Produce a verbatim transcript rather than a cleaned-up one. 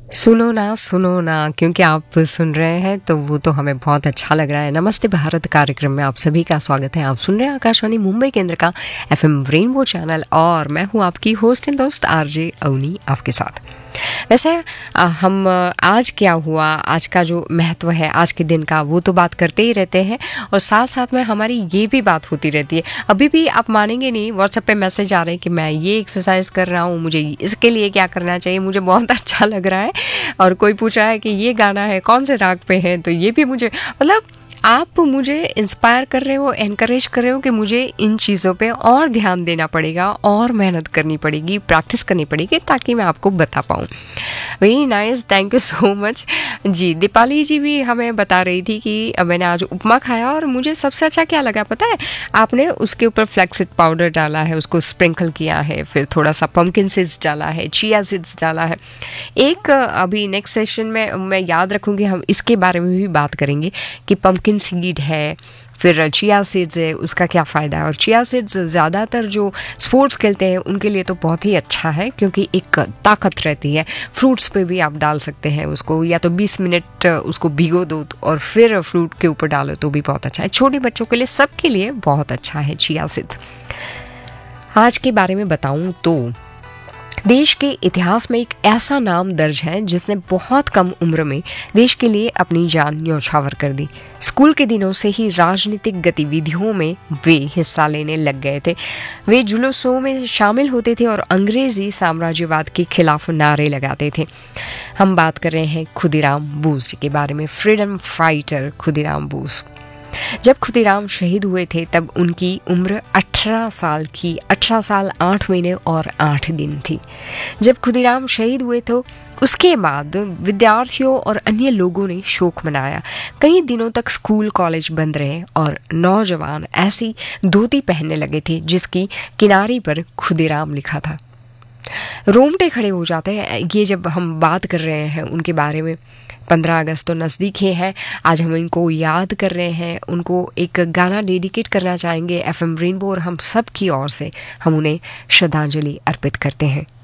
सुनो ना सुनो ना, क्योंकि आप सुन रहे हैं तो वो तो हमें बहुत अच्छा लग रहा है। नमस्ते भारत कार्यक्रम में आप सभी का स्वागत है। आप सुन रहे हैं आकाशवाणी मुंबई केंद्र का एफएम रेनबो चैनल और मैं हूँ आपकी होस्ट एंड दोस्त आरजे अवनी आपके साथ। वैसे आ, हम आज क्या हुआ, आज का जो महत्व है आज के दिन का, वो तो बात करते ही रहते हैं और साथ साथ में हमारी ये भी बात होती रहती है। अभी भी आप मानेंगे नहीं, व्हाट्सएप पे मैसेज आ रहे हैं कि मैं ये एक्सरसाइज कर रहा हूँ, मुझे इसके लिए क्या करना चाहिए, मुझे बहुत अच्छा लग रहा है। और कोई पूछ रहा है कि ये गाना है कौन से राग पे है, तो ये भी मुझे मतलब आप मुझे इंस्पायर कर रहे हो, एनकरेज कर रहे हो कि मुझे इन चीज़ों पे और ध्यान देना पड़ेगा और मेहनत करनी पड़ेगी, प्रैक्टिस करनी पड़ेगी ताकि मैं आपको बता पाऊँ। Very nice, thank you so much. जी, दीपाली जी भी हमें बता रही थी कि मैंने आज उपमा खाया और मुझे सबसे अच्छा क्या लगा पता है, आपने उसके ऊपर फ्लैक्सीड पाउडर डाला है, उसको स्प्रिंकल किया है, फिर थोड़ा सा पम्पकिन सीड्स डाला है, चिया सीड्स डाला है। एक अभी नेक्स्ट सेशन में मैं याद रखूँगी, हम इसके बारे में भी बात करेंगे कि पम्पकिन सीड है, फिर चिया सीड्स है, उसका क्या फ़ायदा है। और चिया सीड्स ज़्यादातर जो स्पोर्ट्स खेलते हैं उनके लिए तो बहुत ही अच्छा है क्योंकि एक ताकत रहती है। फ्रूट्स पे भी आप डाल सकते हैं उसको, या तो बीस मिनट उसको भिगो दो और फिर फ्रूट के ऊपर डालो तो भी बहुत अच्छा है। छोटे बच्चों के लिए, सबके लिए बहुत अच्छा है चिया सीड्स। आज के बारे में बताऊं तो देश के इतिहास में एक ऐसा नाम दर्ज है जिसने बहुत कम उम्र में देश के लिए अपनी जान न्यौछावर कर दी। स्कूल के दिनों से ही राजनीतिक गतिविधियों में वे हिस्सा लेने लग गए थे। वे जुलूसों में शामिल होते थे और अंग्रेजी साम्राज्यवाद के खिलाफ नारे लगाते थे। हम बात कर रहे हैं खुदीराम बोस के बारे में, फ्रीडम फाइटर खुदीराम बोस। जब खुदीराम शहीद हुए थे तब उनकी उम्र अठारह साल की अठारह साल आठ महीने और आठ दिन थी। जब खुदीराम शहीद हुए तो उसके बाद विद्यार्थियों और अन्य लोगों ने शोक मनाया। कई दिनों तक स्कूल कॉलेज बंद रहे और नौजवान ऐसी धोती पहनने लगे थे जिसकी किनारे पर खुदीराम लिखा था। रोंगटे खड़े हो जाते हैं ये जब हम बात कर रहे हैं उनके बारे में। पंद्रह अगस्त तो नज़दीक ही है, आज हम इनको याद कर रहे हैं, उनको एक गाना डेडिकेट करना चाहेंगे एफएम रेनबो और हम सब की ओर से हम उन्हें श्रद्धांजलि अर्पित करते हैं।